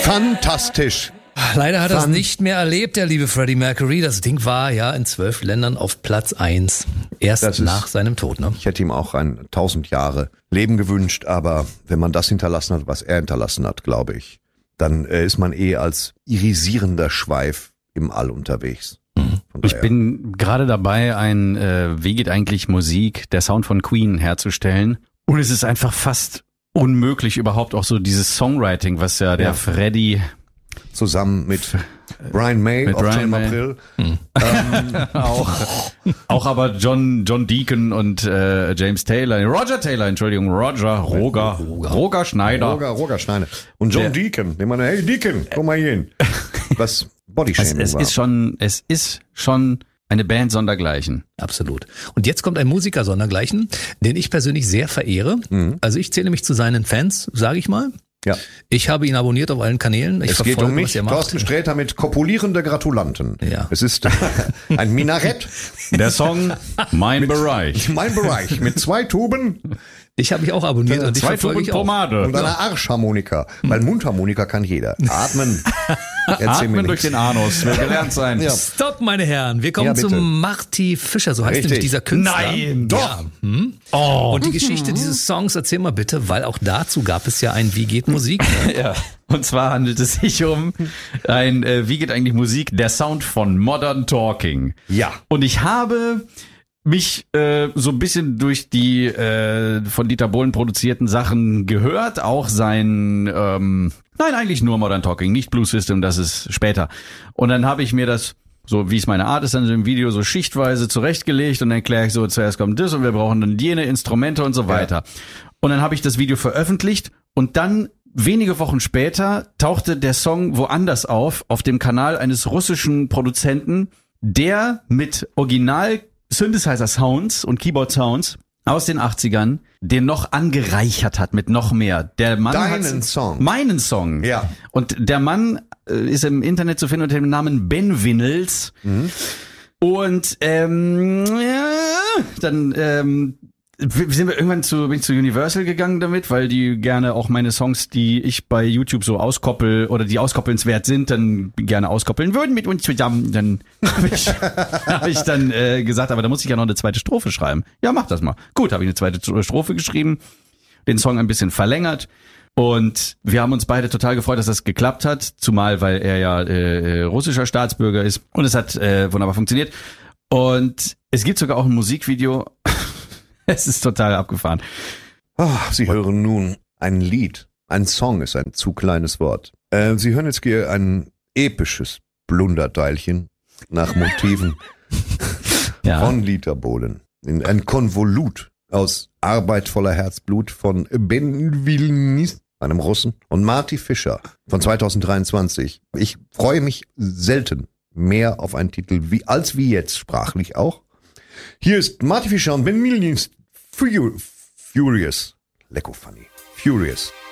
Fantastisch. Leider hat er es nicht mehr erlebt, der liebe Freddie Mercury. Das Ding war ja in 12 Ländern auf Platz 1. Erst nach seinem Tod, ne? Ich hätte ihm auch ein 1000 Jahre Leben gewünscht, aber wenn man das hinterlassen hat, was er hinterlassen hat, glaube ich, dann ist man als irisierender Schweif im All unterwegs. Ich bin gerade dabei, wie geht eigentlich Musik, der Sound von Queen herzustellen. Und es ist einfach fast unmöglich, überhaupt auch so dieses Songwriting, was ja der Freddie zusammen mit Brian May auf John April. Auch aber John Deacon und James Taylor, Roger Schneider. Roger Schneider. Und John Deacon, den man, hey Deacon, komm mal hier hin. Was Bodyshaming war. Es ist schon eine Band sondergleichen. Absolut. Und jetzt kommt ein Musiker sondergleichen, den ich persönlich sehr verehre. Also ich zähle mich zu seinen Fans, sage ich mal. Ja. Ich habe ihn abonniert auf allen Kanälen. Es geht um mich, Thorsten Sträter mit kopulierende Gratulanten. Ja. Es ist ein Minarett. Der Song Mein Bereich. Mein Bereich mit 2 Tuben. Ich habe mich auch abonniert und 2 Tuben Pomade. Und einer Arschharmonika. Weil Mundharmonika kann jeder. Atmen. Atmen durch den Anus. Will gelernt sein. Ja. Stopp, meine Herren. Wir kommen zu Marty Fischer. So heißt nämlich dieser Künstler. Nein, doch. Ja. Und die Geschichte dieses Songs, erzähl mal bitte, weil auch dazu gab es ja ein Wie geht Musik? Ja. Und zwar handelt es sich um ein Wie geht eigentlich Musik? Der Sound von Modern Talking. Ja. Und ich habe mich so ein bisschen durch die von Dieter Bohlen produzierten Sachen gehört, auch sein nein, eigentlich nur Modern Talking, nicht Blue System, das ist später. Und dann habe ich mir das, so wie es meine Art ist, dann so im Video so schichtweise zurechtgelegt und dann erkläre ich so, zuerst kommt das und wir brauchen dann jene Instrumente und so weiter. Und dann habe ich das Video veröffentlicht und dann wenige Wochen später tauchte der Song woanders auf dem Kanal eines russischen Produzenten, der mit Original Synthesizer Sounds und Keyboard Sounds aus den 80ern den noch angereichert hat mit noch mehr. Der Mann meinen Song. Ja. Und der Mann ist im Internet zu finden unter dem Namen Ben Winnels. Und dann sind wir irgendwann bin ich zu Universal gegangen damit, weil die gerne auch meine Songs, die ich bei YouTube so auskoppel oder die auskoppelnswert sind, dann gerne auskoppeln würden mit uns zusammen. Dann habe ich dann gesagt, aber da muss ich ja noch eine zweite Strophe schreiben. Ja, mach das mal. Gut, habe ich eine zweite Strophe geschrieben, den Song ein bisschen verlängert und wir haben uns beide total gefreut, dass das geklappt hat, zumal weil er ja russischer Staatsbürger ist und es hat wunderbar funktioniert. Und es gibt sogar auch ein Musikvideo. Es ist total abgefahren. Sie hören nun ein Lied. Ein Song ist ein zu kleines Wort. Sie hören jetzt hier ein episches Blunderteilchen nach Motiven von Dieter Bohlen. Ein Konvolut aus Arbeit voller Herzblut von Ben Winnels, einem Russen, und Marty Fischer von 2023. Ich freue mich selten mehr auf einen Titel als jetzt, sprachlich auch. Hier ist Marty Fischer und Ben Winnels Furious. Lecko funny. Furious.